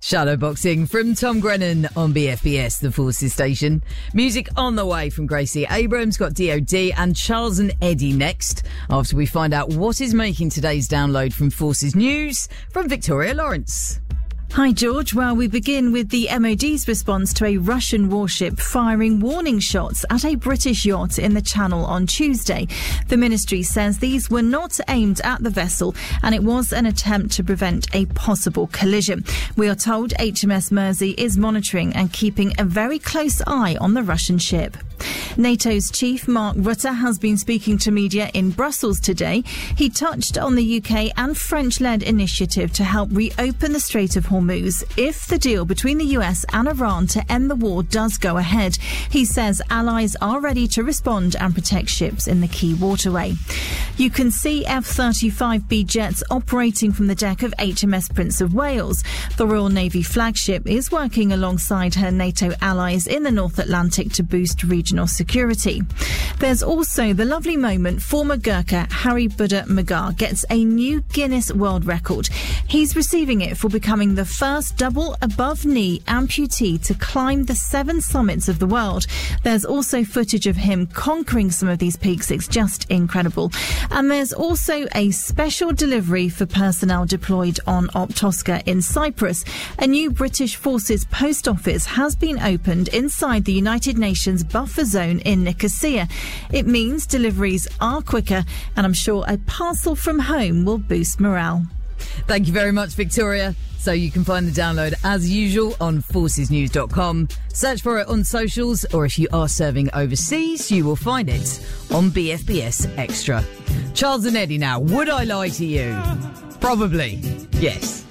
Shadowboxing from Tom Grennan on BFBS, the Forces station. Music on the way from Gracie Abrams, got DOD and Charles and Eddie next, after we find out what is making today's download from Forces News from Victoria Lawrence. Hi, George. Well, we begin with the MOD's response to a Russian warship firing warning shots at a British yacht in the Channel on Tuesday. The ministry says these were not aimed at the vessel and it was an attempt to prevent a possible collision. We are told HMS Mersey is monitoring and keeping a very close eye on the Russian ship. NATO's chief, Mark Rutte, has been speaking to media in Brussels today. He touched on the UK and French-led initiative to help reopen the Strait of Hormuz if the deal between the US and Iran to end the war does go ahead. He says allies are ready to respond and protect ships in the key waterway. You can see F-35B jets operating from the deck of HMS Prince of Wales. The Royal Navy flagship is working alongside her NATO allies in the North Atlantic to boost regional security. There's also the lovely moment former Gurkha Harry Buddha Magar gets a new Guinness World Record. He's receiving it for becoming the first double above-knee amputee to climb the 7 summits of the world. There's also footage of him conquering some of these peaks. It's just incredible. And there's also a special delivery for personnel deployed on Optoska in Cyprus. A new British Forces post office has been opened inside the United Nations buffer zone in Nicosia. It means deliveries are quicker, and I'm sure a parcel from home will boost morale. Thank you very much, Victoria. So you can find the download as usual on forcesnews.com. Search for it on socials, or if you are serving overseas, you will find it on BFBS Extra. Charles and Eddie now. Would I lie to you? Probably. Yes.